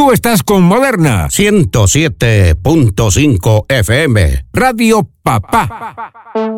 Tú estás con Moderna 107.5 FM. Radio Papá.